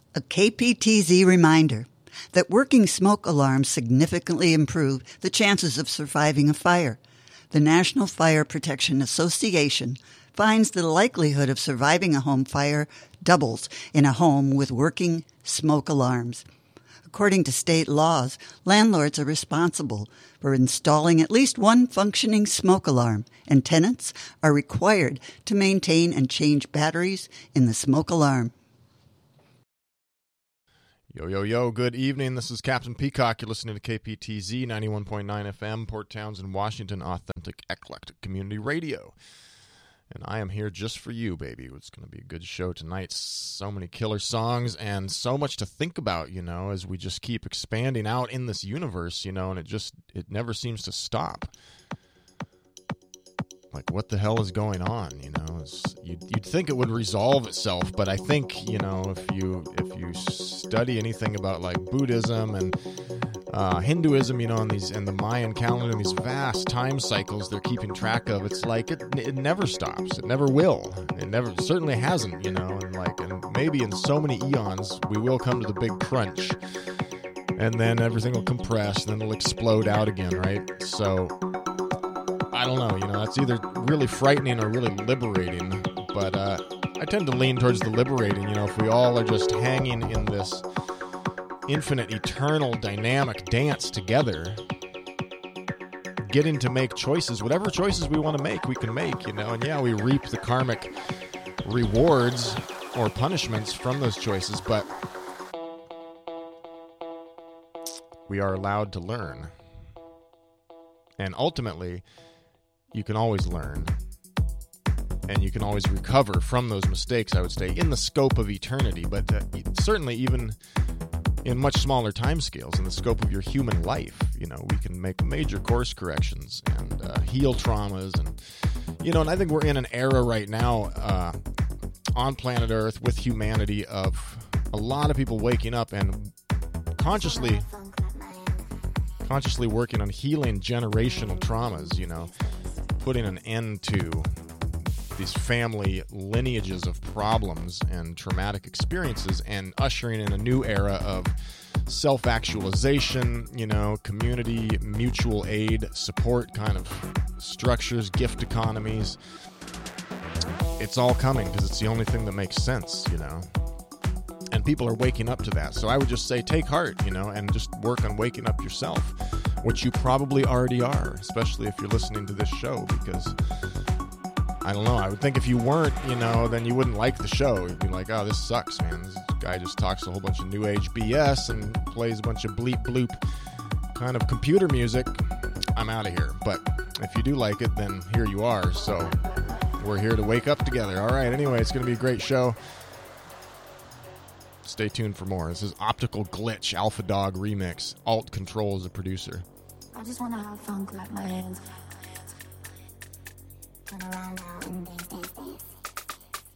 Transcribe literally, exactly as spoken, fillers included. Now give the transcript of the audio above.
A K P T Z reminder that working smoke alarms significantly improve the chances of surviving a fire. The National Fire Protection Association finds the likelihood of surviving a home fire doubles in a home with working smoke alarms. According to state laws, landlords are responsible for installing at least one functioning smoke alarm, and tenants are required to maintain and change batteries in the smoke alarm. Yo, yo, yo, good evening. This is Captain Peacock. You're listening to K P T Z ninety-one point nine F M, Port Townsend, Washington, authentic, eclectic community radio. And I am here just for you, baby. It's going to be a good show tonight. So many killer songs and so much to think about, you know, as we just keep expanding out in this universe, you know, and it just, it never seems to stop. Like, what the hell is going on, you know? It's, you'd, you'd think it would resolve itself, but I think, you know, if you if you study anything about, like, Buddhism and uh, Hinduism, you know, and, these, and the Mayan calendar and these vast time cycles they're keeping track of, it's like it, it never stops. It never will. It never, certainly hasn't, you know, and, like, and maybe in so many eons we will come to the big crunch, and then everything will compress, and then it'll explode out again, right? So I don't know, you know, that's either really frightening or really liberating, but uh, I tend to lean towards the liberating, you know, if we all are just hanging in this infinite, eternal, dynamic dance together, getting to make choices, whatever choices we want to make, we can make, you know, and yeah, we reap the karmic rewards or punishments from those choices, but we are allowed to learn, and ultimately, you can always learn, and you can always recover from those mistakes, I would say, in the scope of eternity, but uh, certainly even in much smaller time scales, in the scope of your human life, you know, we can make major course corrections and uh, heal traumas, and, you know, and I think we're in an era right now uh, on planet Earth with humanity of a lot of people waking up and consciously, consciously working on healing generational traumas, you know, putting an end to these family lineages of problems and traumatic experiences and ushering in a new era of self-actualization, you know, community, mutual aid, support kind of structures, gift economies. It's all coming because it's the only thing that makes sense, you know. And people are waking up to that. So I would just say take heart, you know, and just work on waking up yourself, which you probably already are, especially if you're listening to this show, because I don't know, I would think if you weren't, you know, then you wouldn't like the show. You'd be like, oh, this sucks, man. This guy just talks a whole bunch of new age B S and plays a bunch of bleep bloop kind of computer music. I'm out of here. But if you do like it, then here you are. So we're here to wake up together. All right, anyway, it's going to be a great show. Stay tuned for more. This is Optical Glitch, Alpha Dog Remix. Alt Control is the producer. I just wanna have fun, clap my hands. Turn around now and dance, dance, dance.